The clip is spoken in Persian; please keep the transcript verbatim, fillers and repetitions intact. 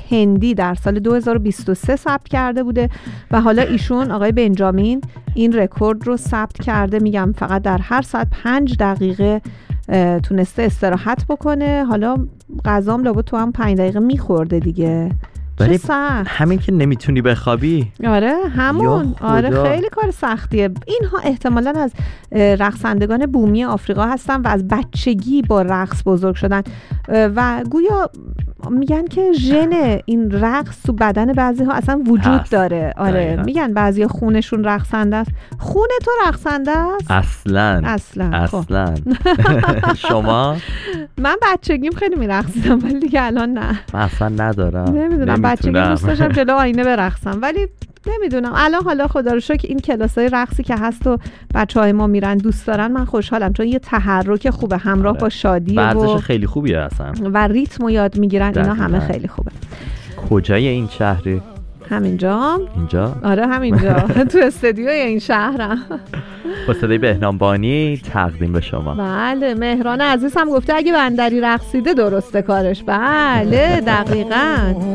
هندی در سال دو هزار و بیست و سه ثبت کرده بوده و حالا ایشون آقای بنجامین این رکورد رو ثبت کرده. میگم فقط در هر ساعت پنج دقیقه تونسته استراحت بکنه. حالا غذام لابد تو هم پنج دقیقه میخورده دیگه. ولی همین که نمیتونی بخوابی. آره همون. آره خیلی کار سختیه. اینها احتمالاً از رقصندگان بومی آفریقا هستن و از بچگی با رقص بزرگ شدن و گویا میگن که ژن این رقص تو بدن بعضی ها اصلا وجود هست. داره. آره دقیقا. میگن بعضی خونشون رقصنده است. خون تو رقصنده است؟ اصلا اصلا اصلا شما؟ من بچگیم خیلی میرقصیدم ولی دیگه الان نه. من اصلا ندارم. نمیدونم بچگی دوست داشتم جلو آینه برقصم ولی نمیدونم الان حالا خدا رو شکر این کلاسای رقصی که هست و بچهای ما میرن دوست دارن. من خوشحالم چون یه تحرک خوبه همراه آره. با شادی ورزش و خیلی خوبیه اصلا و ریتمو یاد میگیرن. اینا همه خیلی خوبه. کجای این شهری؟ همینجا. اینجا؟ آره همینجا. تو استودیوی این شهرم. با صدای بهنام بانی تقدیم به شما. بله مهران عزیز هم گفته اگه بندری رقصیده درسته کارش. بله دقیقاً.